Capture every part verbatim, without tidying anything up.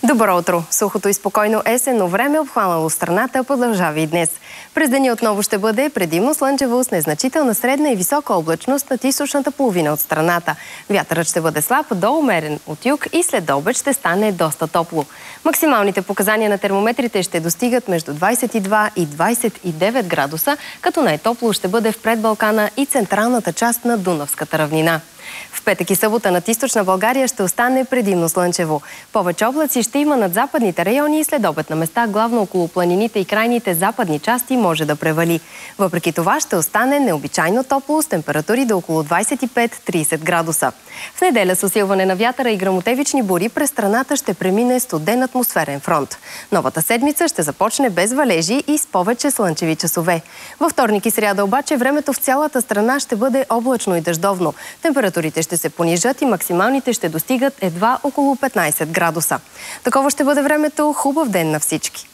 Добро утро! Сухото и спокойно есенно време, обхванало страната, продължава и днес. През деня отново ще бъде предимно слънчево с незначителна средна и висока облачност над източната половина от страната. Вятърът ще бъде слаб до умерен от юг и след обед ще стане доста топло. Максималните показания на термометрите ще достигат между двадесет и два и двадесет и девет градуса, като най-топло ще бъде в предбалкана и централната част на Дунавската равнина. В петък и събота над източна България ще остане предимно слънчево. Повече облаци ще има над западните райони и след обед на места, главно около планините и крайните западни части, може да превали. Въпреки това ще остане необичайно топло с температури до около двадесет и пет до тридесет градуса. В неделя с усилване на вятъра и гръмотевични бури през страната ще премине студен атмосферен фронт. Новата седмица ще започне без валежи и с повече слънчеви часове. Във вторник и сряда обаче времето в цялата страна ще бъде облачно и дъждовно. Температурите ще се понижат и максималните ще достигат едва около петнадесет градуса. Такова ще бъде времето. Хубав ден на всички!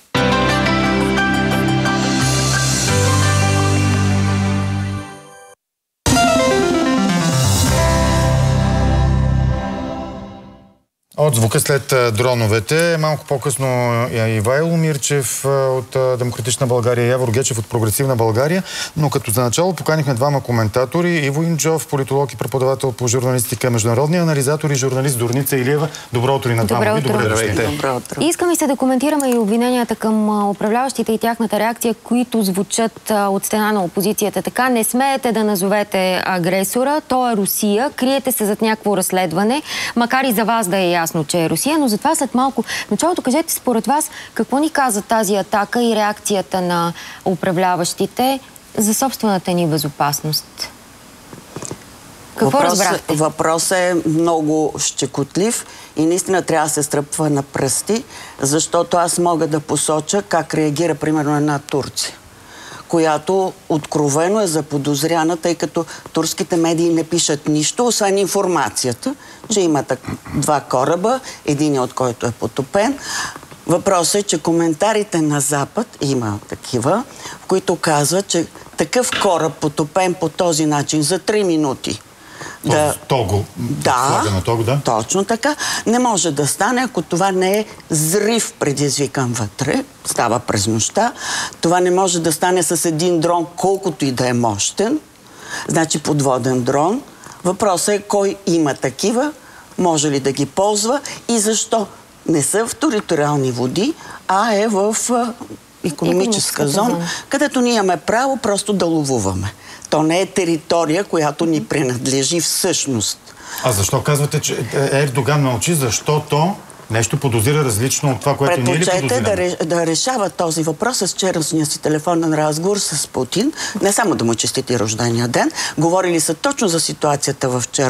От звука след дроновете. Малко по-късно Ивайло Мирчев от Демократична България, Явор Гечев от Прогресивна България. Но като за начало поканихме двама коментатори. Иво Инджов, политолог и преподавател по журналистика, международния анализатор и журналист Дорница Илиева. Добро утро и на двама ви. Добре дошли. Добро утро. Искаме се да коментираме и обвиненията към управляващите и тяхната реакция, които звучат от страна на опозицията. Така, не смеете да назовете агресора. То е Русия. Криете се зад някакво разследване, макар и за вас да е ясно, че е Русия, но затова след малко. В началото кажете според вас какво ни каза тази атака и реакцията на управляващите за собствената ни безопасност? Какво Въпрос, разбрахте? Въпросът е много щекотлив и наистина трябва да се стръпва на пръсти, защото аз мога да посоча как реагира примерно една Турция, която откровено е заподозряна, тъй като турските медии не пишат нищо, освен информацията, че има два кораба, един от който е потопен. Въпросът е, че коментарите на Запад, има такива, в които казват, че такъв кораб потопен по този начин за три минути, Да, того, да, на того, да, точно така. Не може да стане, ако това не е взрив предизвикан вътре, става през нощта. Това не може да стане с един дрон, колкото и да е мощен, значи подводен дрон. Въпросът е кой има такива, може ли да ги ползва и защо не са в териториални води, а е в икономическа зона, зона, където ние имаме право просто да ловуваме. То не е територия, която ни принадлежи всъщност. А защо казвате, че Ердоган мълчи? Защото нещо подозира различно от това, което ние ли подозираме? Предпочете да, да решава този въпрос с вчерашния си телефонен разговор с Путин. Не само да му честити рождения ден. Говорили са точно за ситуацията в Черно